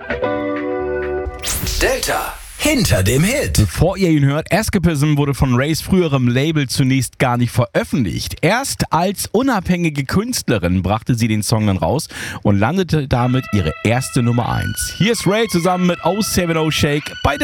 Delta hinter dem Hit. Bevor ihr ihn hört, Escapism wurde von Rays früherem Label zunächst gar nicht veröffentlicht. Erst als unabhängige Künstlerin brachte sie den Song dann raus und landete damit ihre erste Nummer 1. Hier ist Ray zusammen mit 070 Shake bei